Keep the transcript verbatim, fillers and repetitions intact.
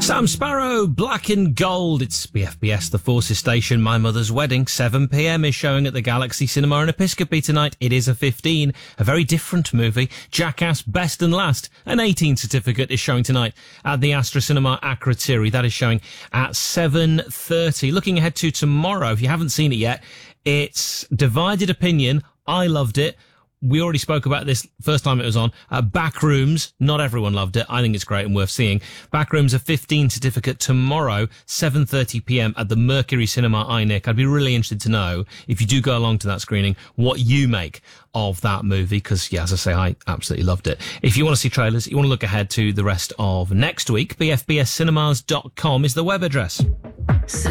Sam Sparrow, Black and Gold. It's B F B S, The Forces Station. My Mother's Wedding, seven p.m. is showing at the Galaxy Cinema in Episcopi tonight. It is a fifteen. A very different movie. Jackass, Best and Last, an eighteen certificate, is showing tonight at the Astra Cinema Akrotiri. That is showing at seven thirty. Looking ahead to tomorrow, if you haven't seen it yet, it's divided opinion. I loved it. We already spoke about this first time it was on. Uh, Backrooms, not everyone loved it. I think it's great and worth seeing. Backrooms, a fifteen certificate tomorrow, seven thirty p.m. at the Mercury Cinema I N I C. I'd be really interested to know, if you do go along to that screening, what you make of that movie, because, yeah, as I say, I absolutely loved it. If you want to see trailers, you want to look ahead to the rest of next week, b f b s cinemas dot com is the web address.